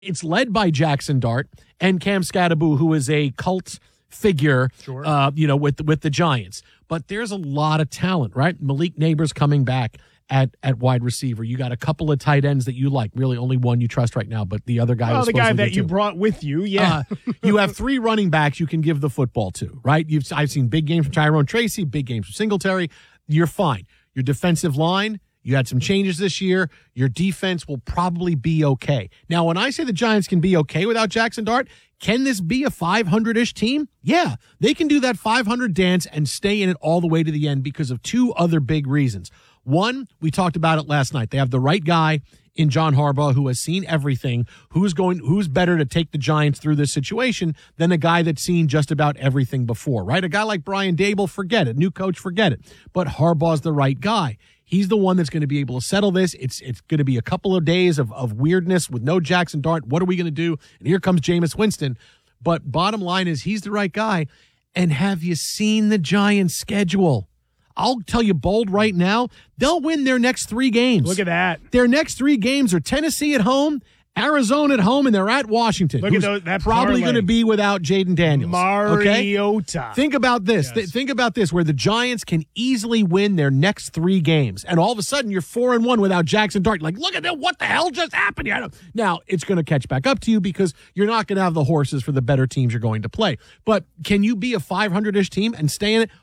It's led by Jackson Dart and Cam Scatterbo, who is a cult figure, Sure. With the Giants. But there's a lot of talent, right? Malik Neighbors coming back at wide receiver. You got a couple of tight ends that you like. Really, only one you trust right now, but the other guy. Well, the guy that you brought with you, yeah. You have 3 running backs you can give the football to, right? I've seen big games from Tyrone Tracy, big games from Singletary. You're fine. Your defensive line, you had some changes this year. Your defense will probably be okay. Now, when I say the Giants can be okay without Jackson Dart, can this be a 500-ish team? Yeah, they can do that 500 dance and stay in it all the way to the end because of 2 other big reasons. One, we talked about it last night. They have the right guy in John Harbaugh who has seen everything, who's better to take the Giants through this situation than a guy that's seen just about everything before, right? A guy like Brian Daboll, forget it. New coach, forget it. But Harbaugh's the right guy. He's the one that's going to be able to settle this. It's going to be a couple of days of weirdness with no Jackson Dart. What are we going to do? And here comes Jameis Winston. But bottom line is he's the right guy. And have you seen the Giants' schedule? I'll tell you bold right now, they'll win their next 3 games. Look at that. Their next 3 games are Tennessee at home, Arizona at home, and they're at Washington. Look at that probably parlay. going to be without Jaden Daniels. Mariota. Okay? Think about this. Yes. Think about this, where the Giants can easily win their next 3 games, and all of a sudden you're 4-1 without Jackson Dart. Like, look at that! What the hell just happened here? Now it's going to catch back up to you because you're not going to have the horses for the better teams you're going to play. But can you be a 500-ish team and stay in it?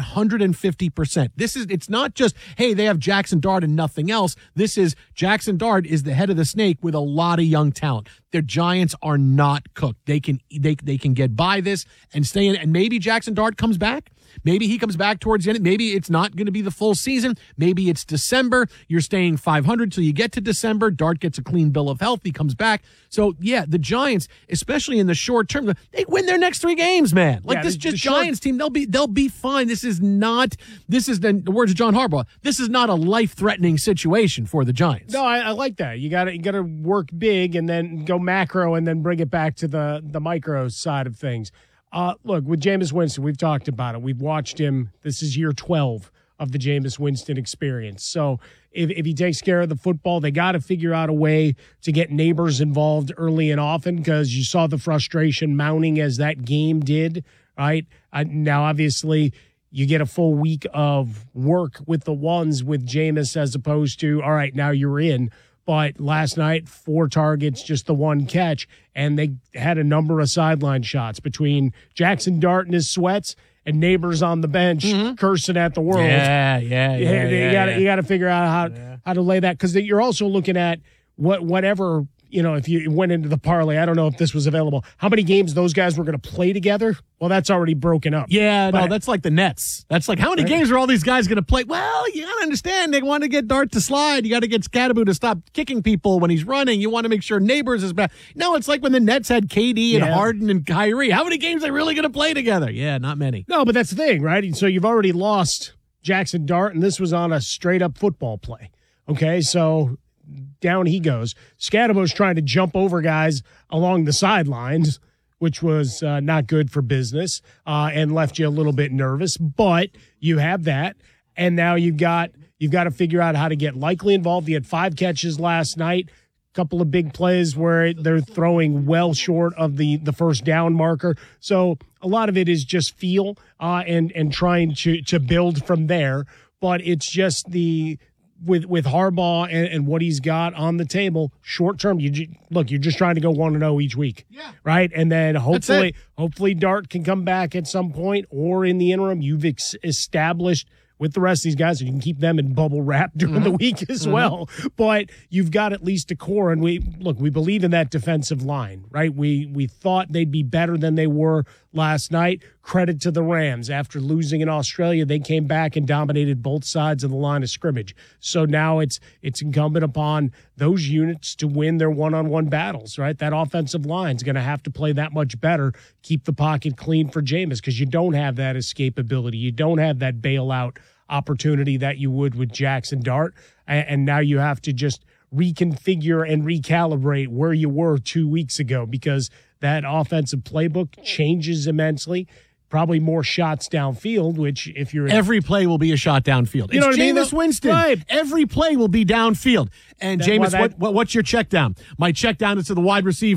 150%. It's not just, hey, they have Jackson Dart and nothing else. This is Jackson Dart is the head of the snake with a lot of young talent. Their Giants are not cooked. They can get by this and stay in it. And maybe Jackson Dart comes back. Maybe he comes back towards the end. Maybe it's not going to be the full season. Maybe it's December. You're staying 500 till you get to December. Dart gets a clean bill of health. He comes back. So, yeah, the Giants, especially in the short term, they win their next 3 games, man. Like, this Giants team, they'll be fine. This is the words of John Harbaugh. This is not a life-threatening situation for the Giants. No, I like that. You got to work big and then go macro and then bring it back to the micro side of things. Look, with Jameis Winston, we've talked about it. We've watched him. This is year 12 of the Jameis Winston experience. So if he takes care of the football, they got to figure out a way to get Neighbors involved early and often because you saw the frustration mounting as that game did, right? Now, obviously, you get a full week of work with the ones with Jameis as opposed to, all right, now you're in. But last night, 4 targets, just the 1 catch, and they had a number of sideline shots between Jackson Dart and his sweats and Neighbors on the bench cursing at the world. You got to figure out how to lay that because you're also looking at whatever. If you went into the parlay, I don't know if this was available, how many games those guys were going to play together? Well, that's already broken up. Yeah, no, that's like the Nets. That's like, how many games are all these guys going to play? Well, you got to understand, they want to get Dart to slide. You got to get Scatterbo to stop kicking people when he's running. You want to make sure Neighbors is back. No, it's like when the Nets had KD and Harden and Kyrie. How many games are they really going to play together? Yeah, not many. No, but that's the thing, right? So you've already lost Jackson Dart, and this was on a straight-up football play. Okay, so down he goes. Scatterbo's trying to jump over guys along the sidelines, which was not good for business and left you a little bit nervous. But you have that, and now you've got to figure out how to get Likely involved. He had 5 catches last night, a couple of big plays where they're throwing well short of the first down marker. So a lot of it is just feel and trying to build from there. But it's just with Harbaugh and what he's got on the table, short term, you're just trying to go 1-0 each week, right? And then hopefully Dart can come back at some point, or in the interim, you've established with the rest of these guys, and you can keep them in bubble wrap during the week as well. But you've got at least a core, and we believe in that defensive line, right? We thought they'd be better than they were last night. Credit to the Rams. After losing in Australia, they came back and dominated both sides of the line of scrimmage. So now it's incumbent upon those units to win their one-on-one battles, right? That offensive line's going to have to play that much better, keep the pocket clean for Jameis, because you don't have that escapability. You don't have that bailout opportunity that you would with Jackson Dart. And now you have to just reconfigure and recalibrate where you were 2 weeks ago, because that offensive playbook changes immensely. probably more shots downfield, which if you're every play will be a shot downfield. You know it's what I mean, Jameis though? Winston. Right. Every play will be downfield. And That's Jameis, why what's your check down? My check down is to the wide receiver.